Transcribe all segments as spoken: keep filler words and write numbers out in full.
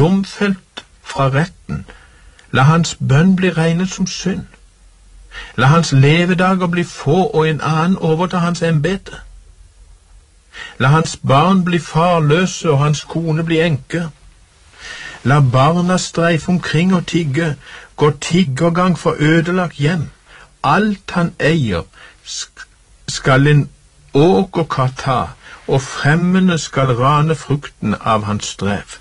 domfelt fra retten, la hans bønn bli regnet som synd. La hans levedager bli få og en annen overta hans embete. La hans barn bli farløse og hans kone bli enke. La barna streife omkring og tigge, gå tiggergang for ødelagt hjem. Alt han eier skal en åkerkatt ta, og fremmede skal rane frukten av hans strev.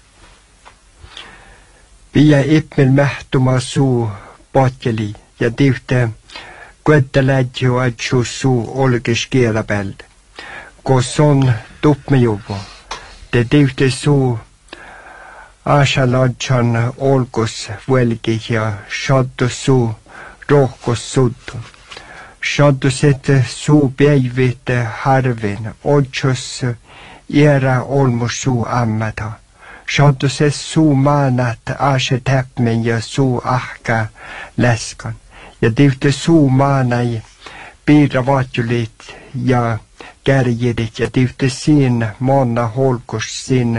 Via ippel mähtuma suu potjeli ja tivte kuettalädju adju suu olkis kielapel. Koson tupmejuvo, te tivte suu asaladjan olkus velki ja shaddu suu rohkus suddu. Shaddu sette suu päivite harvin, odjus iera olmus suu ammata. Shaddu se suu maanat ase täpmen ja suu ahka läskan. Ja tivte suu maanai piiravatjulit ja kärjidit ja tivte siin maana holkus siin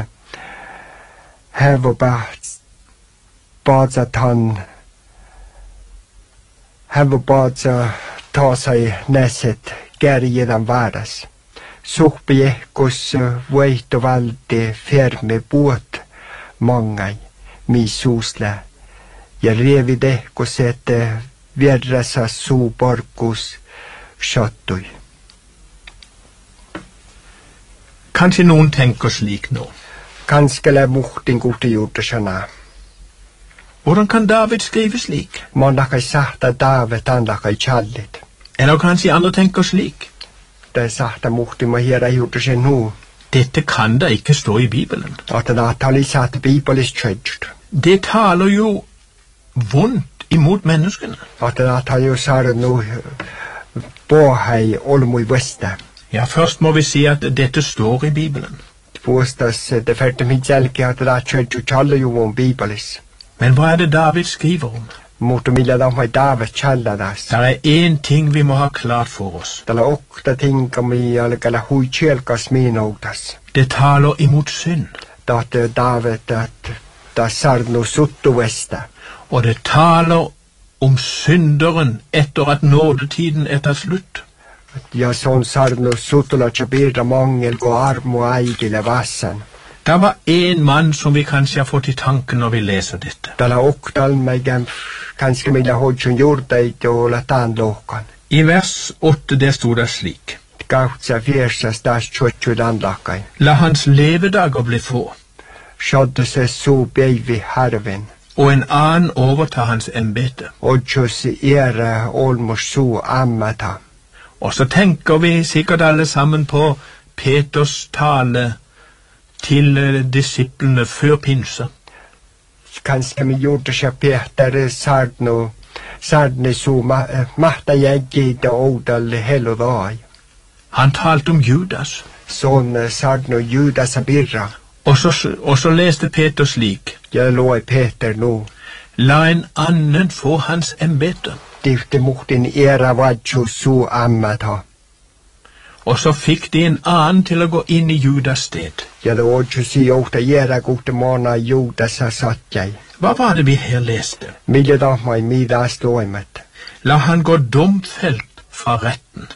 hävopaht paatsathan hävopaatsa taasai näset kärjidan vaaras. Suhpiehkus võihtovaldi fermi puot mangai, mis suusle, ja reevidehkus, et vierrasa suu porkus sattui. Kanskje noen tenker slik nå. Kanskje muhtin kuhti juurde sana. Hvordan kan David skrive slik? Man lakai sahta David, han lakai challit. Eller kanskje andre tenker slik? Det sahta muhti ma hiera juurde sen nu. Dette kan da ikke stå i Bibelen. At det tali satt Bibelis churched. Det taler jo vondt imot menneskene. At det tali jo sare nu bohei olmui vesta. Ja, først må vi si at dette står i Bibelen. Puostas det ferte mitt jälki at det churchu challe jo om Bibelis. Men hva er det David skriver om? Mutta millä da mai David challadas. Det er en ting vi må ha klart for oss. Tällä okta tinka mi alkala hui chelkas minoutas. Det taler imot synd. Dat David at da sarnu suttu vesta. Og det taler om synderen etter at nådetiden er tatt slutt. Ja son sarnu suttula chabira mangel go armu aigile vassan. Det var en mann som vi kanskje har fått i tanken når vi leser dette. Tällä oktal meidän kanske millä hodjun jordeit jo lataan lohkan. I vers åtte der stod det slik. Kautsa viersas taas tjotju landlakai. La hans levedager bli få. Shaddu se suu päivi harven. Og en annen overta hans embete. Odjus era olmus suu ammata. Og så tenker vi sikkert alle sammen på Peters tale til disiplene før pinse. Kanske mi gjorde sig Peter sarno, sarne suu ma, mahta jäggida odal helodai. Han talte om Judas. Sån sarno Judas birra. Og så, og så leste Peter slik. Jag låg Peter nu. La en annen få hans embete. Tifte muhtin era vadju suu ammata. Og så fikk de en annen til å gå inn i Judas sted. Ja det odju si ohta era gukte måna Judas har satt jeg. Hva var det vi her leste? Mille da mai midas loimet. La han gå domfelt fra retten.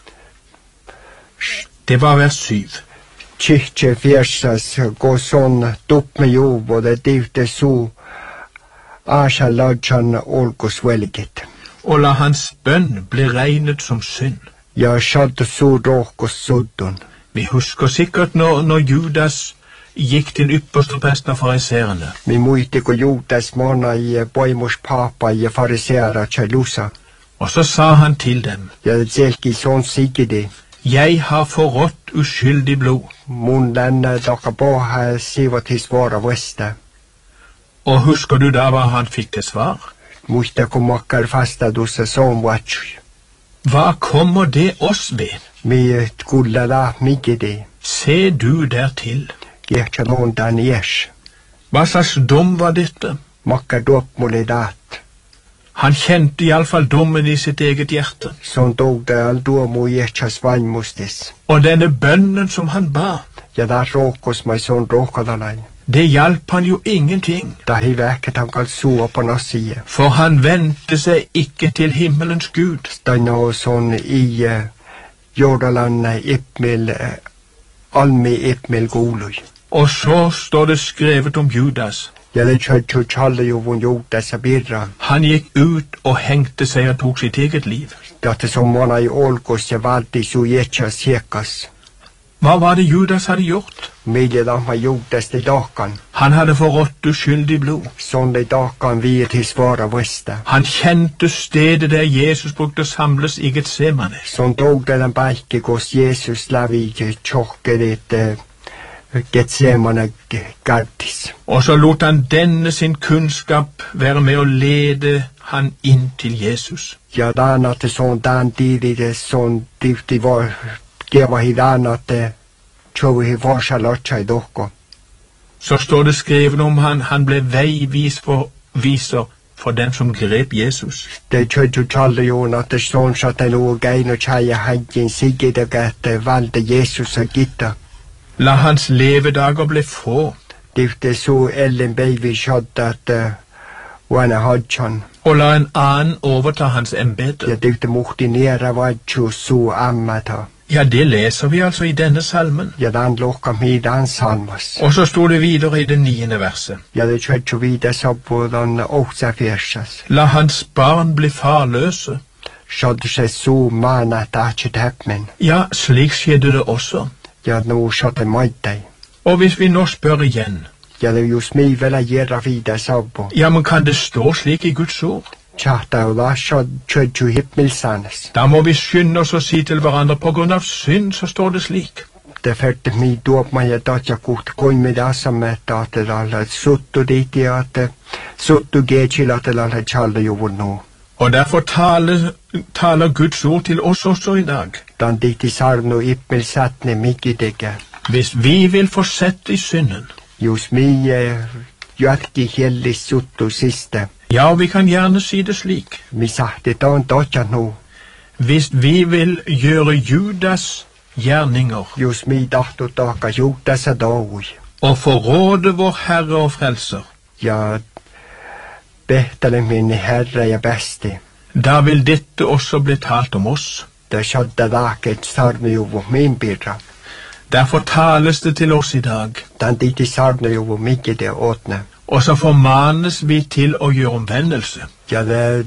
Det var vers syv. Tjitje fjersas gå sånn dupp med jov og det divte su asha ladjan olgus velget. Og la hans bønn bli regnet som synd. Ja shaddu su rohkus suddun. Vi husker sikkert når, når Judas gikk til ypperste presten av fariserene. Mi muisti kun Judas måna i poimus papa i fariseera tjalusa. Og så sa han til dem. Ja selki sånn sigidi. Jeg har forrådt uskyldig blod. Mun länne daka boha sivat his vara vesta. Og husker du da hva han fikk til svar? Muista kun makkar fasta dussa sån vatsui. Hva kommer det oss ved? Mi kulla la migidi. Se du dertil. Gjertja londan jes. Hva slags dom var dette? Makkar doppmule dat. Han kjente i alle fall dommen i sitt eget hjerte. Sånn dog det all domu gjertjas vannmustis. Og denne bønnen som han ba, Ja da råkos mai sånn råkadalai. Det hjalp han jo ingenting, Da har verket han kan så på noe side. for han vendte seg ikke til himmelens Gud. Da nå sånn i uh, Jordaland Ipmil, uh, Almi Ipmil Golui. Og så står det skrevet om Judas. Ja det kjøttu kjalle jo von Judas birra. Han gikk ut og hengte seg og tok sitt eget liv. Dette som var i Olkos, jeg valgte så gjetja sekas. Hva var det Judas hadde gjort? Medje da var Judas til dakan. Han hadde forrådt uskyldig blod. Sånn de dakan vi til svara veste. Han kjente stedet der Jesus brukte å samles i Getsemane. Sånn dog det den beike hos Jesus lavi tjokke ditt uh, Getsemane gardis. Og så lot han denne sin kunnskap være med å lede han inn til Jesus. Ja, dan at det sånn dan diri det sånn divti var geva hidan at det tjovi hi varsa lotja i doko. Så står det skrevet om han, han ble veivis for viser for den som grep Jesus. Det kjøttu kjalle jo at det sånn at det noe gein og tjaja haggen sigge det gette valde Jesus og gitta. La hans levedager ble få, Divte så ellen baby shot at uh, wana hodjan. og la en annen overta hans embete. Ja divte muhti nera vachu så ammata. Ja, det leser vi altså i denne salmen. Ja dan lokka midan salmas. Og så står det videre i det niende verset. Ja det kjøttu vida sabbo dan åksa fjersas. La hans barn bli farløse. Shot se så mana tachet hepmen. Ja, slik skjedde det også. Ja no shot det maitai. Og hvis vi nå spør igjen, Ja det just mi vela gera vida sabbo. ja, men kan det stå slik i Guds ord? Tjata og da shot kjøttu hippmilsanes. Da må vi skynde oss å si til hverandre, på grunn av synd så står det slik. Det ferte mi dop ma ja datja kut koi med asa med at det alla suttu dit i at suttu gechil at det alla challe jo no. Og derfor taler, taler Guds ord til oss også i dag. Dan dit i sarno ippmil satne mikidege. Hvis vi vil fortsette i synden, Just mi jörki helli suttu siste. ja, vi kan gjerne si det slik. Mi sahti dan datja no. Hvis vi vil gjøre Judas gjerninger Just mi dahtu taka jutas a daui. og forråde vår Herre og Frelser, Ja behtele min herre ja besti. da vil dette også bli talt om oss. Det skjadda daket sarne jo min birra. Derfor tales det til oss i dag, Dan dit i sarne jo mykje det åtne. og så formanes vi til å gjøre omvendelse. Ja det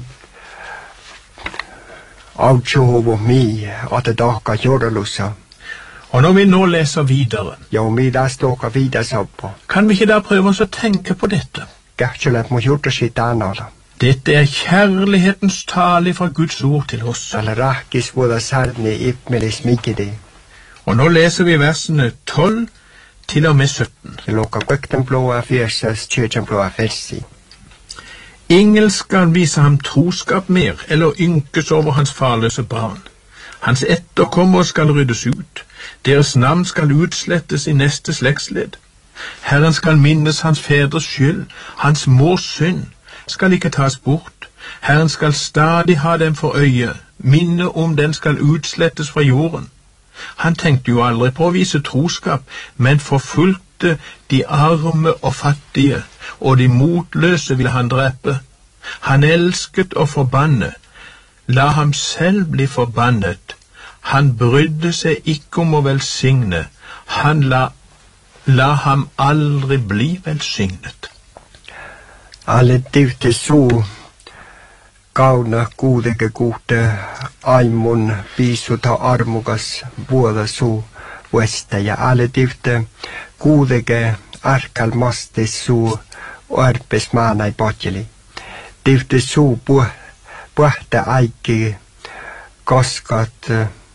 avtjovo mi at det daka jordalusa. Og når vi nå leser videre, Ja og mi da stoka vida sabbo. kan vi ikke da prøve oss å tenke på dette? Gärtjelet må jorda sitt anala. Dette er kjærlighetens tale fra Guds ord til oss. Alla rakis voda sarne ipmelis mikidi. Og nå leser vi versene tolv til og med sytten. Det loka kvekten blåa fjersas, kyrkjen blåa fersi. Ingen skal vise ham troskap mer, eller ynkes over hans farløse barn. Hans etterkommere skal ryddes ut. Deres navn skal utslettes i neste slektsledd. Herren skal minnes hans fedres skyld. Hans mors synd skal ikke tas bort. Herren skal stadig ha dem for øye. Minnet om den skal utslettes fra jorden. Han tenkte jo aldri på å vise troskap, men forfulgte de arme og fattige, og de motløse ville han drepe. Han elsket å forbanne. La ham selv bli forbannet. Han brydde seg ikke om å velsigne. Han la, la ham aldri bli velsignet. Alle divte så kauna kuudeke kuute aimun piisu ta armukas vuoda su vuesta ja alle divte kuudeke arkal mastis su arpes maanai potjeli. Divte su puh, puhta aiki koskat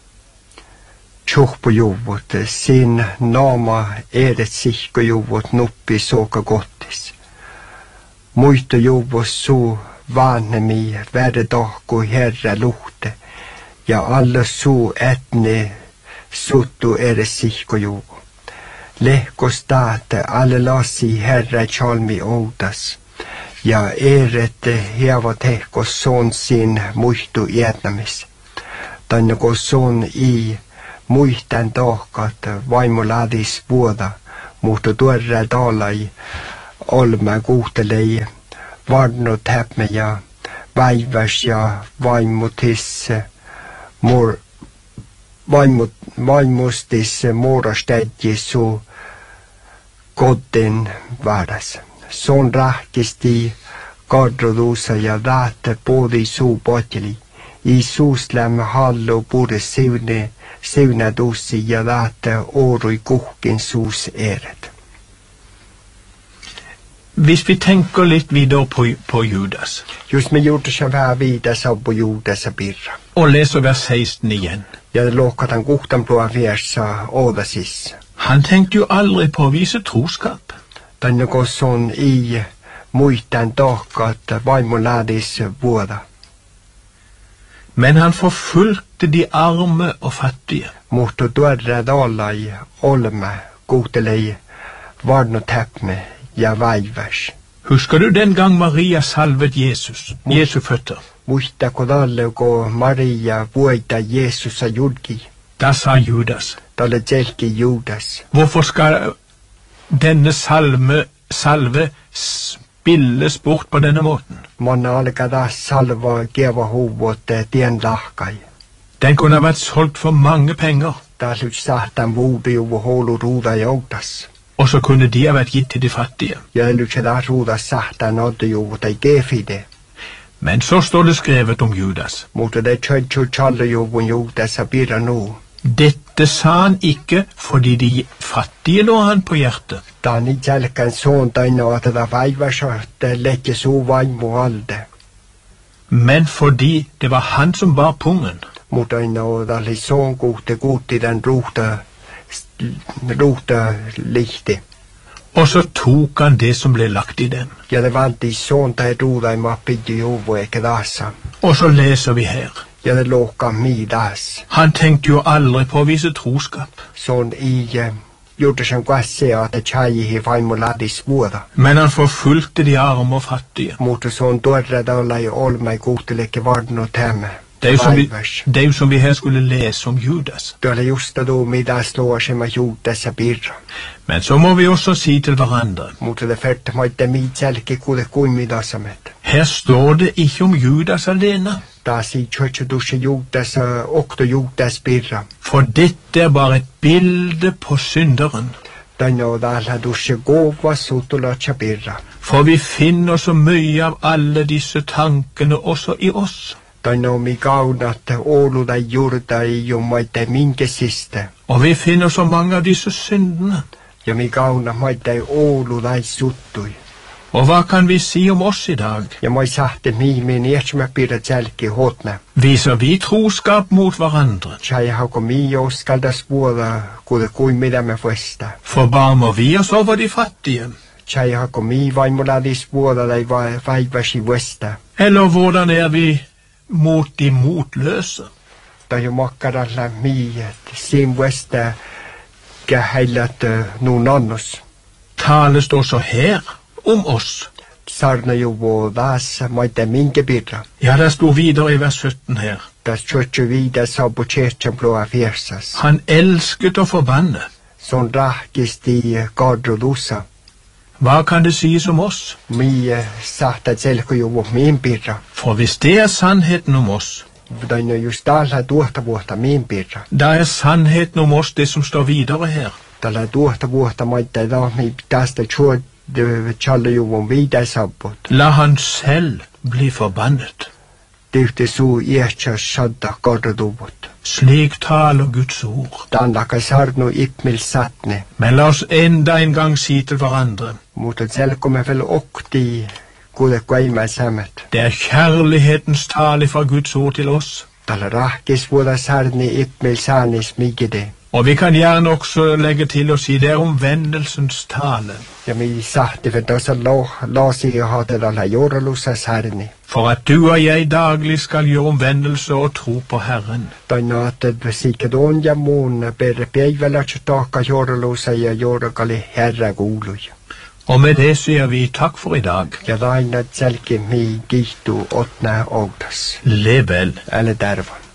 tjuhpujuvut, sin naama edet sihkujuvut nuppi soka gottis. Muita juvus su vanhemi värdedahku herra luhte, ja alla su etne suttu edes sihkujuvu. Lehko staate alle lasi herra chalmi outas, ja eret heva tehko son sin muitu ietnamis. Tannako son i muistan tohkat vaimuladis vuoda, Mutta tuoda taalai olemme kuutelei varnut häpme ja väiväs ja vaimutis mur vaimut vaimustis muurastäjissu kotin vääräs. Son rahkisti kadrodusa ja lähte podi suu potjeli. Iisus lämme hallu pure siune siunadussi ja lähte årui kuhkin suus eret. Hvis vi tenker litt videre på, på Judas, Just med Judas vähän viidassa på Judas birra. og leser vers seksten igjen. Ja lohkatan kuhtan plua viersa oodasis. Han tenkte jo aldri på å vise troskap. Tänne kosson i muistan tohkat vaimoläädis vuoda. Men han forfulgte de arme og fattige. Mutta tuoda taalai olme kuutelei varnut häpme ja väiväs. Husker du den gang Maria salvet Jesus, Jesu føtter? Muistako talle, kun Maria vuoita Jeesusa julki? Da sa Judas, Talle selki Judas. hvorfor skal denne salme, salve spilles bort på denne måten? Monna alkaa taas salvaa kieva huvut tien lahkai. Den kunne ha vært solgt for mange penger, Taas yksi sahtan vuudu juvu houlu ruuda joutas. og så kunne de ha vært gitt til de fattige. Ja lyksi taas ruuda sahtan oddu juvu tai kefide. Men så står det skrevet om Judas. Mutta det tjöntju challe juvun Judasa birra nu. Dette sa han ikke fordi de fattige lå han på hjertet, Tää ni jälkeen suuntaina oteta päiväsohte lehti suu vaimu alde. men fordi det var han som bar pungen. Mutta aina oli soon kuhte kuutti den ruhta, ruhta lihti. Og så tok han det som ble lagt i dem. Ja det vanti soon tai ruuda ima pidju juvu eikä taassa. Og så leser vi her. Ja det lohka midas. Han tenkte jo aldri på å vise troskap, Soon i Judasen kassea, että chajihi vaimu ladis vuoda. men han forfulgte de arme og fattige. Mutta soon tuoda taolla ei olma ei kuhteleke varnut hämme. Det er jo som vi, det er jo som vi her skulle lese om Judas. Tuolla justa tuu midas luosema Judasa birra. Men så må vi også si til hverandre. Mutta det färte moitte miit selki kuule kuin midasamet. Her står det ikke om Judas alene, Taas i tjötjödussi Judasa okto Judas birra. for dette er bare et bilde på synderen. Tänne on täällä dussi kova sutulatsa birra. For vi finner så mye av alle disse tankene også i oss. Tänne on mi kaunat ouluda juurta ei jo moitte minkesiste. Og vi finner så mange av disse syndene. Ja mi kaunat moitte ouluda suttui. Og hva kan vi si om oss i dag? Ja moi sahte miimin iätsmä birra selki hotne. Viser vi troskap mot hverandre? Tjai hauko mi uskaldas vuoda kuule kuin mitä me vuesta. Forbarmer vi oss over de fattige? Tjai hauko mi vaimuladis vuoda tai vaivasi vuesta. Eller hvordan er vi mot de motløse? Tai jo makkaralla mi sin vuesta kähäilät nuun annus. Tales det også her om oss? Sarna jo vuodas moitte minke birra. Ja, det står videre i vers sytten her. Tas tjötjö vida sabu tjötjön plua fiersas. Han elsket å forbanne. Son rahkisti kadrodusa. Hva kan det sies om oss? Mi sahta selku jo min birra. For hvis det er sannheten om oss, Daino just täällä tuohta vuotta min birra. da er sannheten om oss det som står videre her. Tällä tuohta vuotta moitte taami tästä tjuot challe jo vida sabut. La han selv bli forbannet. Tyhti suu iähtsä sadda kadroduvut. Slik taler Guds ord. Tandaka sarnu ipmil satne. Men la oss enda en gang si til hverandre, Mutta selkomme vel okti kuule kuimme samet. det er kjærlighetens tale fra Guds ord til oss. Tällä rahkis vuoda sarni ipmil saanis migide. Og vi kan gjerne også legge til å si det er omvendelsens tale. Ja mi sahti vel tosa lo losi ja hate tällä juuralussa sarni. For at du og jeg daglig skal gjøre omvendelse og tro på Herren. Taina että sikadon ja muun per päivällä taakka juuralussa ja juurakali herra kuuluja. Og med det sier vi takk for i dag. Ja taina selki mi kihtu otna outas. Lev vel. Eller terva.